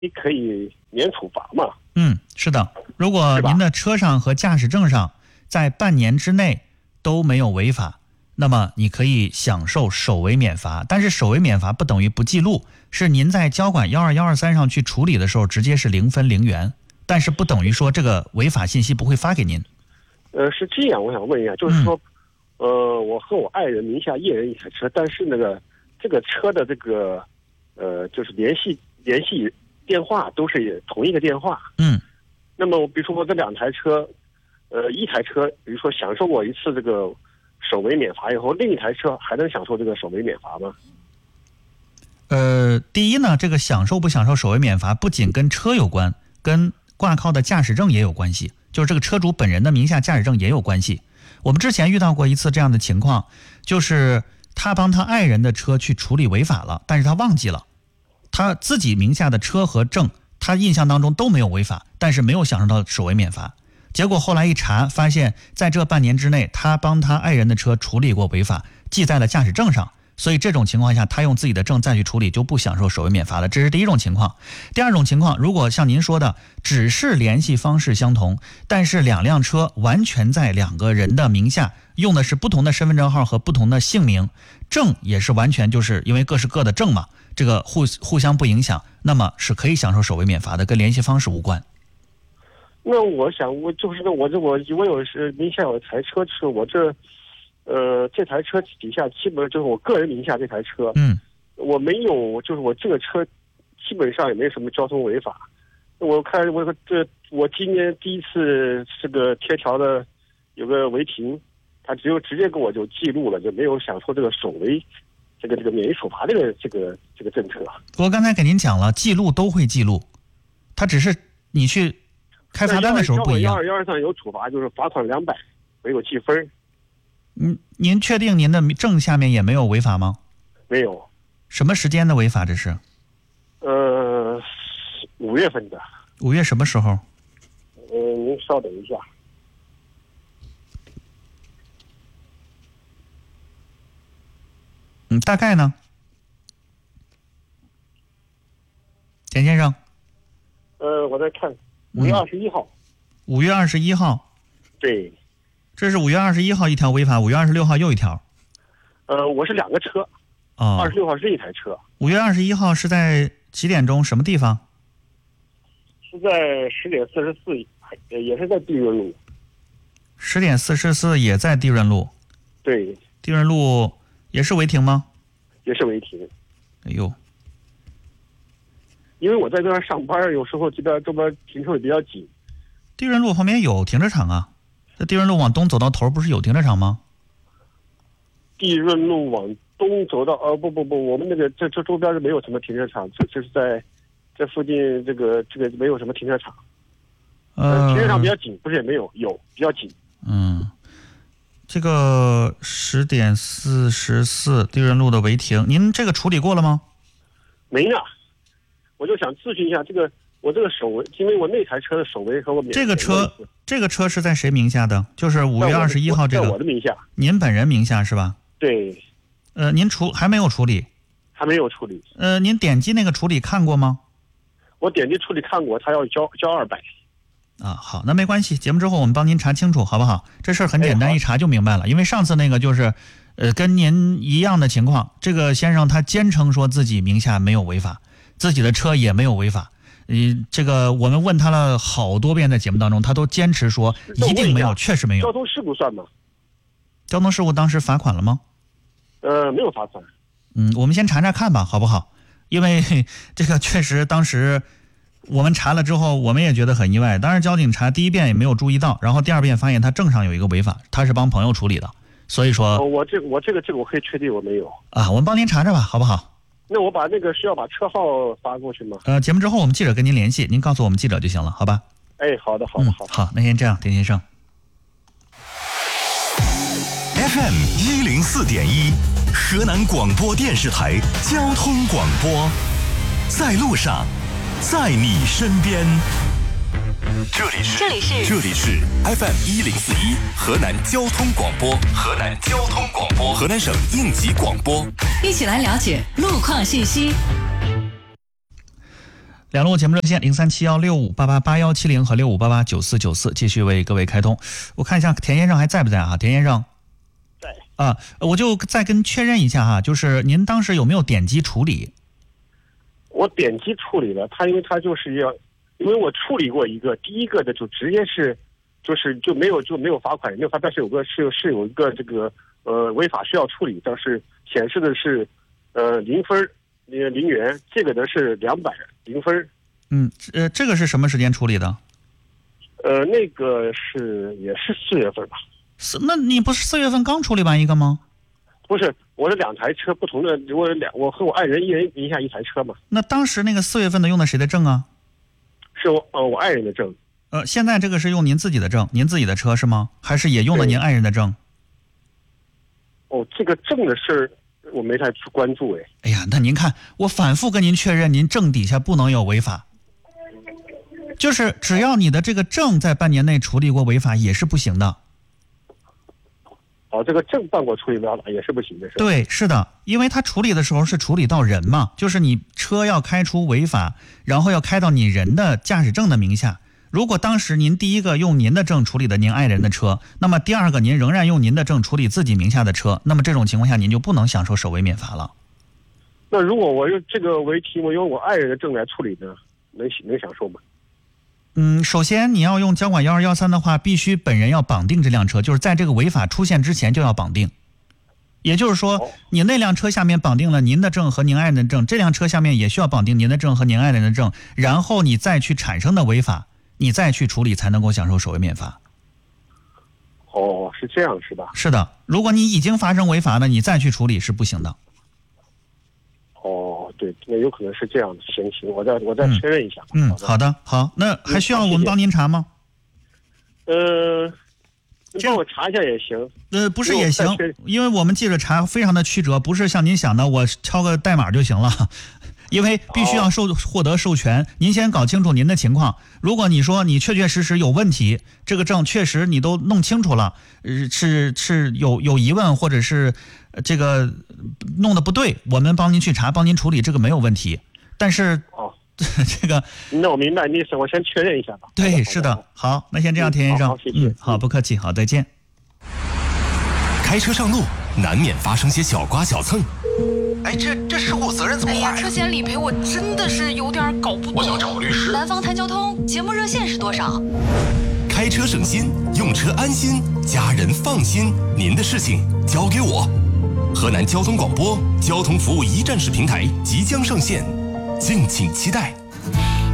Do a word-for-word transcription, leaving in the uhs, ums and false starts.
你可以免处罚嘛？ 嗯，是的。如果您的车上和驾驶证上在半年之内都没有违法，那么你可以享受首违免罚。但是首违免罚不等于不记录，是您在交管一二一二三上去处理的时候直接是零分零元，但是不等于说这个违法信息不会发给您。 呃，是这样，我想问一下，就是说，嗯、呃，我和我爱人名下一人一台车，但是那个这个车的这个呃，就是联系联系电话都是同一个电话。 嗯。 那么，比如说我这两台车，呃，一台车，比如说享受过一次这个首违免罚以后，另一台车还能享受这个首违免罚吗？ 呃，第一呢，这个享受不享受首违免罚，不仅跟车有关，跟挂靠的驾驶证也有关系。就是这个车主本人的名下驾驶证也有关系。我们之前遇到过一次这样的情况，就是他帮他爱人的车去处理违法了，但是他忘记了，他自己名下的车和证，他印象当中都没有违法，但是没有享受到首违免罚。结果后来一查，发现在这半年之内，他帮他爱人的车处理过违法，记在了驾驶证上。所以这种情况下，他用自己的证再去处理，就不享受首违免罚了。这是第一种情况。第二种情况，如果像您说的，只是联系方式相同，但是两辆车完全在两个人的名下，用的是不同的身份证号和不同的姓名，证也是完全就是因为各是各的证嘛，这个互互相不影响，那么是可以享受首违免罚的，跟联系方式无关。 那我想，我就是我这我我有是名下有台车，是我这。呃，这台车底下基本就是我个人名下这台车， 嗯， 我没有，就是我这个车基本上也没什么交通违法。我看我这我今年第一次这个贴条的有个违停，他只有直接给我就记录了，就没有享受这个首违这个这个免于处罚这个这个这个政策啊。 我刚才给您讲了，记录都会记录，他只是你去开罚单的时候不一样。 幺二幺二上有处罚，就是罚款两百，没有记分。 嗯，您确定您的证下面也没有违法吗？ 没有。 什么时间的违法这是？ 呃，五月份的。 五月什么时候？ 呃，您稍等一下。 嗯，大概呢？田先生。 呃，我在看，五月二十一号。 五月二十一号。 对。 这是五月二十一号一条违法，五月二十六号又一条。 呃，我是两个车。 哦。 二十六号是一台车。 五月二十一号是在几点钟？什么地方？ 是在十点四十四，也是在地润路。 十点四十四也在地润路。 对。 地润路也是违停吗？ 也是违停。 哎呦。 因为我在这边上班，有时候这边这边停车也比较紧。 地润路旁边有停车场啊。这地润路往东走到头不是有停车场吗？ 地润路往东走到呃不不不，我们那个这这周边是没有什么停车场，这这是在这附近这个这个没有什么停车场。呃，停车场比较紧，不是也没有，有比较紧。 嗯，这个十点四十四地润路的违停，您这个处理过了吗？ 没呢，我就想咨询一下这个。我这个首违，因为我那台车的首违和我免这个车，这个车是在谁名下的？就是五月二十一号这个， 在我的名下。 您本人名下是吧？ 对。 呃，您处还没有处理？ 还没有处理。 呃，您点击那个处理看过吗？ 我点击处理看过，他要交交二百。 啊，好，那没关系，节目之后我们帮您查清楚，好不好？这事儿很简单，一查就明白了。因为上次那个就是，呃，跟您一样的情况，这个先生他坚称说自己名下没有违法，自己的车也没有违法。嗯，这个我们问他了好多遍，在节目当中，他都坚持说一定没有，确实没有。 交通事故算吗？ 交通事故当时罚款了吗？ 呃，没有罚款。 嗯，我们先查查看吧，好不好？因为这个确实当时我们查了之后，我们也觉得很意外。当然，交警查第一遍也没有注意到，然后第二遍发现他证上有一个违法，他是帮朋友处理的，所以说， 哦、我这我这个这个我可以确定我没有啊，我们帮您查查吧，好不好？ 那我把那个需要把车号发过去吗？ 呃，节目之后我们记者跟您联系，您告诉我们记者就行了，好吧？ 哎，好的，好的，好、 嗯。好，那先这样，田先生。 F M 一零四点一，河南广播电视台交通广播，在路上，在你身边。这里是这里是这里是 F M 一零四一河南交通广播，河南交通广播，河南省应急广播， 一起来了解路况信息。 两路节目热线零三七幺六五八八八幺七零和六五八八九四九四继续为各位开通。我看一下田先生还在不在啊？田先生在啊，我就再跟确认一下哈，就是您当时有没有点击处理？ 我点击处理了，他因为他就是要，因为我处理过一个，第一个的就直接是，就是就没有就没有罚款，没有罚，但是有个是是有一个这个呃违法需要处理，但是显示的是呃零分呃零元，这个的是两百零分。 嗯，呃，这个是什么时间处理的？ 呃，那个是也是四月份吧？ 是，那你不是四月份刚处理完一个吗？ 不是，我的两台车不同的，我两我和我爱人一人名下一台车嘛。 那当时那个四月份的用的谁的证啊？ 是我呃我爱人的证。 呃，现在这个是用您自己的证，您自己的车是吗？还是也用了您爱人的证？ 哦，这个证的事儿我没太去关注哎。 哎呀，那您看，我反复跟您确认，您证底下不能有违法，就是只要你的这个证在半年内处理过违法也是不行的。 哦，这个证办过处理不了也是不行的，是吧？ 对，是的，因为他处理的时候是处理到人嘛，就是你车要开出违法，然后要开到你人的驾驶证的名下。如果当时您第一个用您的证处理的您爱人的车，那么第二个您仍然用您的证处理自己名下的车，那么这种情况下您就不能享受首违免罚了。 那如果我用这个为题，我用我爱人的证来处理呢，能能享受吗？ 嗯，首先你要用交管幺二幺三的话，必须本人要绑定这辆车，就是在这个违法出现之前就要绑定。也就是说，你那辆车下面绑定了您的证和您爱人的证，这辆车下面也需要绑定您的证和您爱人的证，然后你再去产生的违法，你再去处理才能够享受首违免罚。 哦，是这样是吧？ 是的，如果你已经发生违法了，你再去处理是不行的。 哦，对，那有可能是这样的。行行，我再我再确认一下。 嗯，嗯好的，好，那还需要我们帮您查吗？ 呃，你帮我查一下也行。 呃，不是也行，因为我们记者查非常的曲折，不是像您想的，我敲个代码就行了。因为必须要授获得授权，您先搞清楚您的情况。如果你说你确确实实有问题，这个证确实你都弄清楚了，呃、是是有有疑问或者是这个弄得不对，我们帮您去查，帮您处理，这个没有问题。但是哦， 这个那我明白你意思，我先确认一下吧。 对，是的，好，那先这样，田先生， 好，谢谢， 嗯，好，不客气，好，再见。 开车上路难免发生些小刮小蹭。 哎，这这事故责任怎么划呀？ 哎呀，车险理赔我真的是有点搞不懂。 我想找个律师。 南方谈交通节目热线是多少？ 开车省心，用车安心，家人放心。您的事情交给我。河南交通广播交通服务一站式平台即将上线，敬请期待。